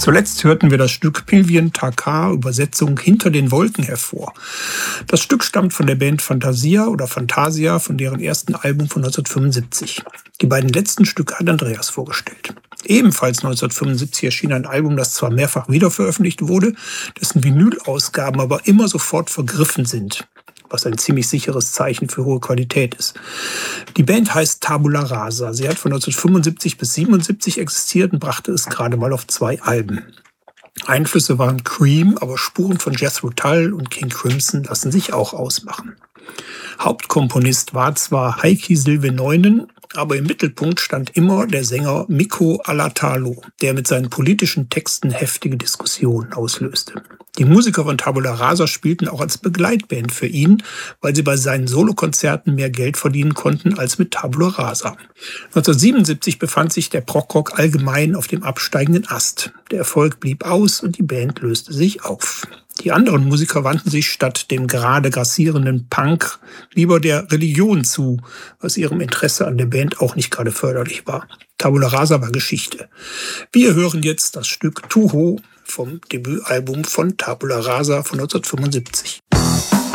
Zuletzt hörten wir das Stück Pilvien Takar, Übersetzung Hinter den Wolken hervor. Das Stück stammt von der Band Fantasia oder Fantasia, von deren ersten Album von 1975. Die beiden letzten Stücke hat Andreas vorgestellt. Ebenfalls 1975 erschien ein Album, das zwar mehrfach wiederveröffentlicht wurde, dessen Vinylausgaben aber immer sofort vergriffen sind, was ein ziemlich sicheres Zeichen für hohe Qualität ist. Die Band heißt Tabula Rasa. Sie hat von 1975 bis 1977 existiert und brachte es gerade mal auf 2 Alben. Einflüsse waren Cream, aber Spuren von Jethro Tull und King Crimson lassen sich auch ausmachen. Hauptkomponist war zwar Heikki Silvenoinen, aber im Mittelpunkt stand immer der Sänger Mikko Alatalo, der mit seinen politischen Texten heftige Diskussionen auslöste. Die Musiker von Tabula Rasa spielten auch als Begleitband für ihn, weil sie bei seinen Solokonzerten mehr Geld verdienen konnten als mit Tabula Rasa. 1977 befand sich der Prog-Rock allgemein auf dem absteigenden Ast. Der Erfolg blieb aus und die Band löste sich auf. Die anderen Musiker wandten sich statt dem gerade grassierenden Punk lieber der Religion zu, was ihrem Interesse an der Band auch nicht gerade förderlich war. Tabula Rasa war Geschichte. Wir hören jetzt das Stück Tuho vom Debütalbum von Tabula Rasa von 1975.